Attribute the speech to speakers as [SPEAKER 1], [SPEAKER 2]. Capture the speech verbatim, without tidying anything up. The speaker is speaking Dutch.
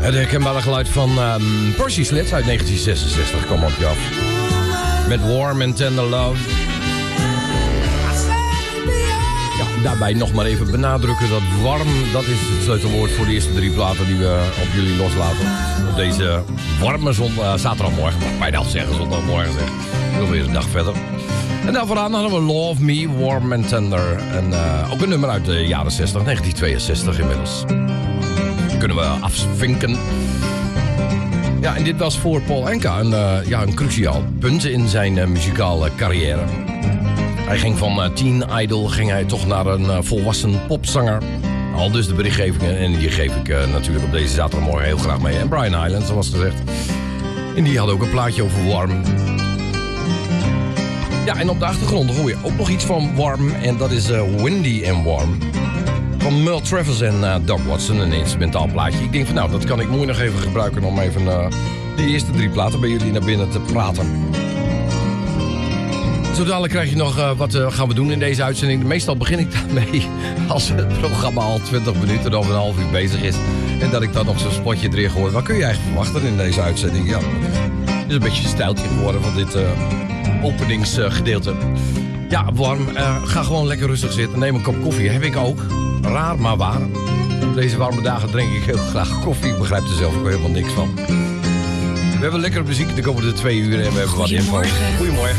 [SPEAKER 1] Het herkenbare geluid van um, Percy Sledge uit negentien zesenzestig kwam op je af. Met Warm and Tender Love. Ja, daarbij nog maar even benadrukken dat warm, dat is het sleutelwoord voor de eerste drie platen die we op jullie loslaten. Op deze warme zondag, uh, zaterdagmorgen, mag ik bijna al zeggen, zondagmorgen zeg. Nog weer een dag verder. En daarvooraan hadden we Love Me, Warm and Tender. En uh, ook een nummer uit de jaren zestig, negentien tweeënzestig inmiddels. Kunnen we afvinken. Ja, en dit was voor Paul Anka een, uh, ja, een cruciaal punt in zijn uh, muzikale carrière. Hij ging van uh, teen idol ging hij toch naar een uh, volwassen popzanger. Al dus de berichtgevingen en die geef ik uh, natuurlijk op deze zaterdagmorgen heel graag mee. En Brian Hyland, zoals gezegd. En die had ook een plaatje over warm. Ja, en op de achtergrond hoor je ook nog iets van warm. En dat is uh, Windy and Warm. Van Merle Travis en uh, Doug Watson, een instrumentaal plaatje. Ik denk van nou, dat kan ik mooi nog even gebruiken om even uh, de eerste drie platen bij jullie naar binnen te praten. Zo dadelijk krijg je nog uh, wat uh, gaan we doen in deze uitzending. Meestal begin ik daarmee als het programma al twintig minuten of een half uur bezig is. En dat ik dan nog zo'n spotje erin gooi. Wat kun je eigenlijk verwachten in deze uitzending? Ja, het is een beetje een stijltje geworden van dit uh, openingsgedeelte. Uh, ja, warm. Uh, ga gewoon lekker rustig zitten. Neem een kop koffie. Heb ik ook. Raar, maar waar. Op deze warme dagen drink ik heel graag koffie. Ik begrijp er zelf ook helemaal niks van. We hebben lekkere muziek de komende twee uur en we hebben wat info. Goedemorgen.